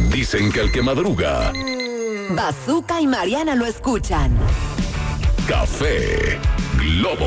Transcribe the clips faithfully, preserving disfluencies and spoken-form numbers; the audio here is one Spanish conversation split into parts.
Dicen que el que madruga, Bazooka y Mariana lo escuchan. Café Globo.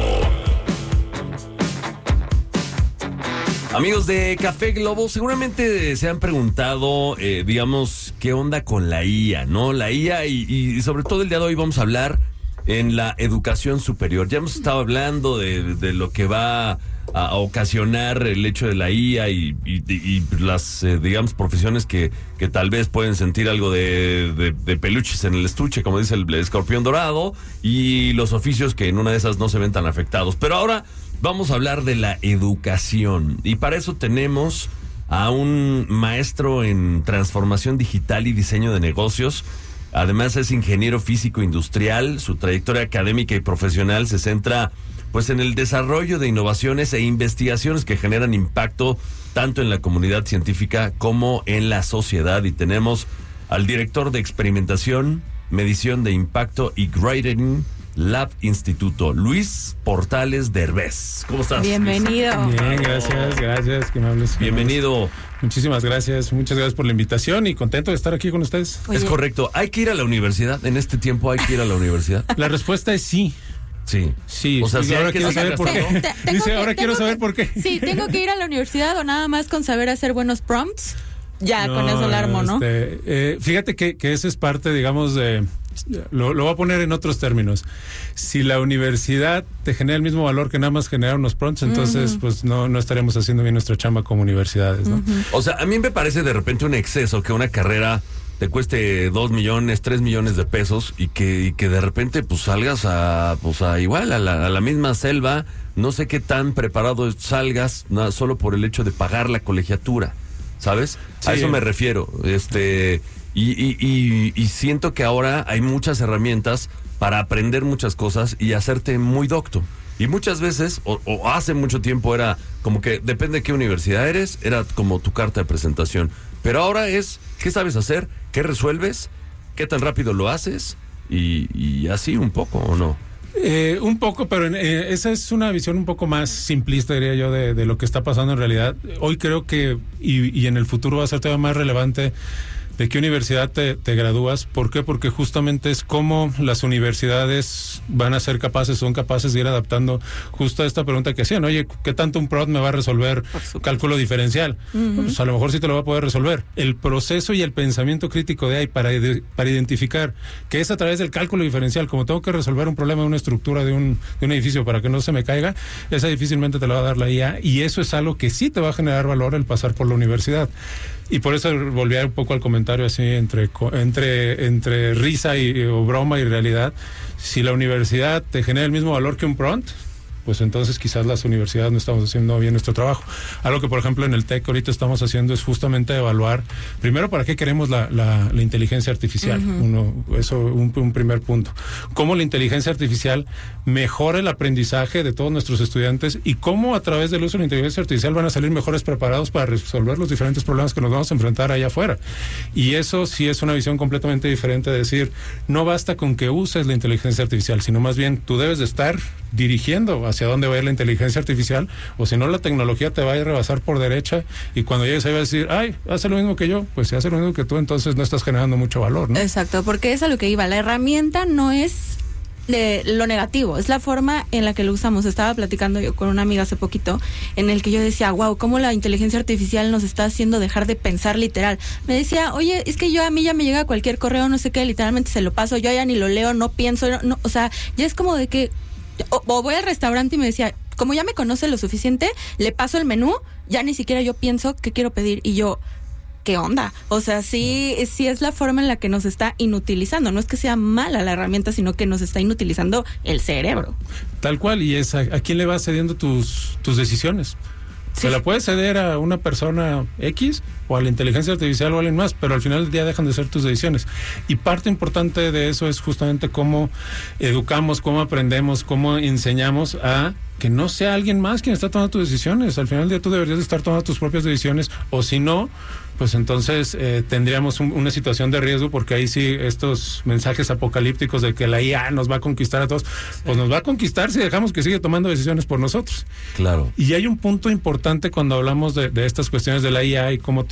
Amigos de Café Globo, seguramente se han preguntado, eh, digamos, qué onda con la I A, ¿no? La I A y, y sobre todo el día de hoy vamos a hablar en la educación superior. Ya hemos estado hablando de, de lo que va a ocasionar el hecho de la I A y, y, y las, eh, digamos, profesiones que, que tal vez pueden sentir algo de, de, de peluches en el estuche, como dice el escorpión dorado, y los oficios que en una de esas no se ven tan afectados. Pero ahora vamos a hablar de la educación y para eso tenemos a un maestro en transformación digital y diseño de negocios. Además es ingeniero físico industrial. Su trayectoria académica y profesional se centra pues en el desarrollo de innovaciones e investigaciones que generan impacto tanto en la comunidad científica como en la sociedad. Y tenemos al director de experimentación, medición de impacto y Grading Lab Instituto, Luis Portales Derbez. ¿Cómo estás? Bienvenido. Luis? Bien, gracias, gracias. Que me hables. Bienvenido. Muchísimas gracias, muchas gracias por la invitación y contento de estar aquí con ustedes. Oye. Es correcto. ¿Hay que ir a la universidad? En este tiempo hay que ir a la universidad. La respuesta es sí. Sí. Sí, o sea, sí, sí ahora hay que quiero saber por qué. Dice, ahora quiero saber por qué. Sí, tengo que ir a la universidad o nada más con saber hacer buenos prompts. Ya, no, con eso la armo, ¿no? Este, eh, fíjate que, que eso es parte, digamos, de... Lo, lo voy a poner en otros términos. Si la universidad te genera el mismo valor que nada más generar unos prompts, entonces uh-huh. pues no, no estaremos haciendo bien nuestra chamba como universidades, ¿no? Uh-huh. O sea, a mí me parece de repente un exceso que una carrera te cueste dos millones, tres millones de pesos y que, y que de repente pues salgas a, pues a igual, a la, a la misma selva, no sé qué tan preparado salgas, nada, solo por el hecho de pagar la colegiatura, ¿sabes? Sí. A eso me refiero, este... Y, y, y, y siento que ahora hay muchas herramientas para aprender muchas cosas y hacerte muy docto. Y muchas veces, o, o hace mucho tiempo era como que depende de qué universidad eres, era como tu carta de presentación. Pero ahora es, ¿qué sabes hacer? ¿Qué resuelves? ¿Qué tan rápido lo haces? Y, y así un poco, ¿o no? Eh, un poco, pero eh, esa es una visión un poco más simplista, diría yo, de, de lo que está pasando en realidad. Hoy creo que, y, y en el futuro va a ser todavía más relevante, ¿de qué universidad te, te gradúas? ¿Por qué? Porque justamente es cómo las universidades van a ser capaces, son capaces de ir adaptando justo a esta pregunta que hacían. Oye, ¿qué tanto un prompt me va a resolver cálculo diferencial? Uh-huh. Pues a lo mejor sí te lo va a poder resolver. El proceso y el pensamiento crítico de ahí para, para identificar que es a través del cálculo diferencial, como tengo que resolver un problema de una estructura de un, de un edificio para que no se me caiga, esa difícilmente te la va a dar la I A, y eso es algo que sí te va a generar valor el pasar por la universidad. Y por eso volví un poco al comentario así entre entre entre risa y, o broma y realidad. Si la universidad te genera el mismo valor que un prompt, pues entonces quizás las universidades no estamos haciendo bien nuestro trabajo. Algo que, por ejemplo, en el TEC ahorita estamos haciendo es justamente evaluar, primero, para qué queremos la, la, la inteligencia artificial. Uh-huh. Uno, eso un, un primer punto. Cómo la inteligencia artificial mejora el aprendizaje de todos nuestros estudiantes y cómo a través del uso de la inteligencia artificial van a salir mejores preparados para resolver los diferentes problemas que nos vamos a enfrentar allá afuera. Y eso sí es una visión completamente diferente de decir, no basta con que uses la inteligencia artificial, sino más bien tú debes de estar dirigiendo hacia dónde va a ir la inteligencia artificial, o si no la tecnología te va a rebasar por derecha y cuando llegues ahí vas a decir, ay, hace lo mismo que yo, pues si hace lo mismo que tú, entonces no estás generando mucho valor, ¿no? Exacto, porque es a lo que iba, la herramienta no es de lo negativo, es la forma en la que lo usamos. Estaba platicando yo con una amiga hace poquito en el que yo decía, wow, cómo la inteligencia artificial nos está haciendo dejar de pensar literal. Me decía, oye, es que yo a mí ya me llega cualquier correo, no sé qué, literalmente se lo paso, yo ya ni lo leo, no pienso, no, no, o sea, ya es como de que O, o voy al restaurante y me decía, como ya me conoce lo suficiente, le paso el menú, ya ni siquiera yo pienso qué quiero pedir. Y yo, ¿qué onda? O sea, sí, sí es la forma en la que nos está inutilizando. No es que sea mala la herramienta, sino que nos está inutilizando el cerebro. Tal cual, y es a, a quién le vas cediendo tus, tus decisiones. Sí. Se la puedes ceder a una persona X o a la inteligencia artificial o a alguien más, pero al final del día dejan de ser tus decisiones. Y parte importante de eso es justamente cómo educamos, cómo aprendemos, cómo enseñamos a que no sea alguien más quien está tomando tus decisiones. Al final del día tú deberías de estar tomando tus propias decisiones, o si no, pues entonces eh, tendríamos un, una situación de riesgo, porque ahí sí estos mensajes apocalípticos de que la I A nos va a conquistar a todos, pues nos va a conquistar si dejamos que siga tomando decisiones por nosotros. Claro. Y hay un punto importante cuando hablamos de, de estas cuestiones de la I A y cómo toma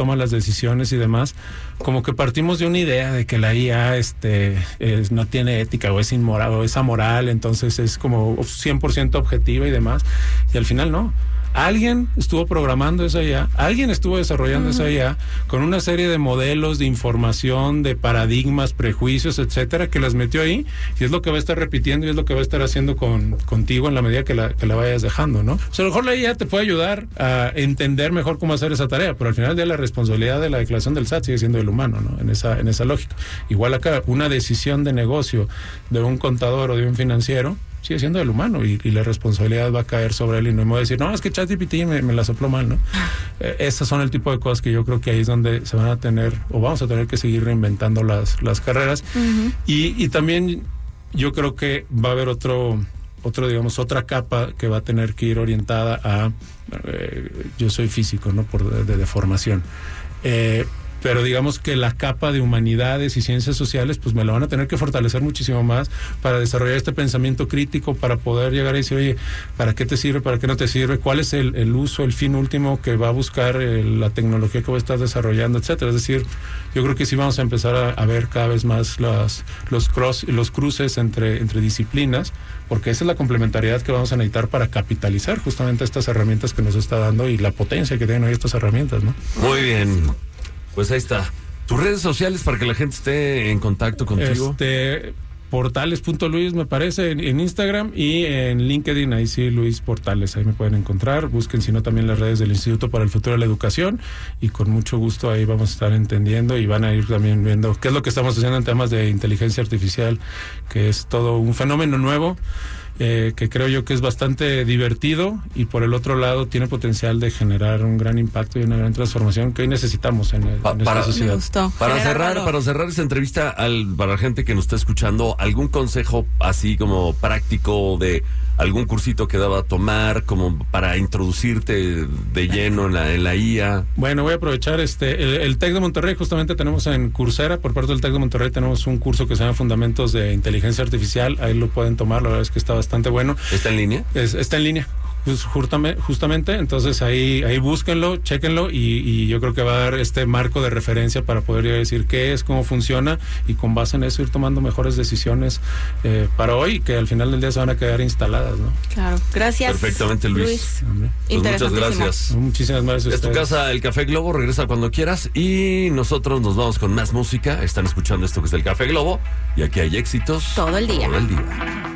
toma las decisiones y demás, como que partimos de una idea de que la I A este, es, no tiene ética o es inmoral o es amoral, entonces es como cien por ciento objetiva y demás, y al final no. Alguien estuvo programando esa I A, alguien estuvo desarrollando uh-huh. esa I A con una serie de modelos de información, de paradigmas, prejuicios, etcétera, que las metió ahí, y es lo que va a estar repitiendo y es lo que va a estar haciendo con, contigo en la medida que la, que la vayas dejando, ¿no? O sea, a lo mejor la I A te puede ayudar a entender mejor cómo hacer esa tarea, pero al final del día la responsabilidad de la declaración del S A T sigue siendo del humano, ¿no? En esa, en esa lógica. Igual acá, una decisión de negocio de un contador o de un financiero sigue siendo del humano y, y la responsabilidad va a caer sobre él y no me voy a decir, no, es que ChatGPT me, me la sopló mal, ¿no? Eh, esas son el tipo de cosas que yo creo que ahí es donde se van a tener o vamos a tener que seguir reinventando las, las carreras. Uh-huh. y, y también yo creo que va a haber otro, otro digamos, otra capa que va a tener que ir orientada a, eh, yo soy físico, ¿no? Por de, de, de formación. Eh, pero digamos que la capa de humanidades y ciencias sociales pues me la van a tener que fortalecer muchísimo más para desarrollar este pensamiento crítico, para poder llegar a decir, oye, ¿para qué te sirve? ¿Para qué no te sirve? ¿Cuál es el, el uso, el fin último que va a buscar el, la tecnología que voy a estar desarrollando, etcétera? Es decir, yo creo que sí vamos a empezar a, a ver cada vez más las, los, cross, los cruces entre, entre disciplinas, porque esa es la complementariedad que vamos a necesitar para capitalizar justamente estas herramientas que nos está dando y la potencia que tienen hoy estas herramientas, ¿no? Muy bien. Pues ahí está. Tus redes sociales para que la gente esté en contacto contigo. Este, portales punto luis me parece en, en Instagram y en LinkedIn, ahí sí, Luis Portales, ahí me pueden encontrar. Busquen si no también las redes del Instituto para el Futuro de la Educación y con mucho gusto ahí vamos a estar entendiendo y van a ir también viendo qué es lo que estamos haciendo en temas de inteligencia artificial, que es todo un fenómeno nuevo. Eh, que creo yo que es bastante divertido y por el otro lado tiene potencial de generar un gran impacto y una gran transformación que hoy necesitamos en, el, pa, en esta para, sociedad. Me gustó. Para Generar cerrar, valor. para cerrar esta entrevista, al, para la gente que nos está escuchando, ¿algún consejo así como práctico de algún cursito que daba a tomar como para introducirte de lleno en la, en la I A? Bueno, voy a aprovechar este el, el TEC de Monterrey, justamente tenemos en Coursera, por parte del TEC de Monterrey tenemos un curso que se llama Fundamentos de Inteligencia Artificial, ahí lo pueden tomar, la verdad es que está bastante bueno. ¿Está en línea? Es, está en línea. Pues justamente, justamente, entonces ahí ahí búsquenlo, chéquenlo y, y yo creo que va a dar este marco de referencia para poder decir qué es, cómo funciona y con base en eso ir tomando mejores decisiones eh, para hoy que al final del día se van a quedar instaladas, ¿no? Claro, gracias. Perfectamente, Luis. Luis. Pues muchas gracias. Muchísimas gracias a Es tu ustedes. casa, el Café Globo, regresa cuando quieras y nosotros nos vamos con más música. Están escuchando esto que es el Café Globo y aquí hay éxitos Todo el día. Todo el día.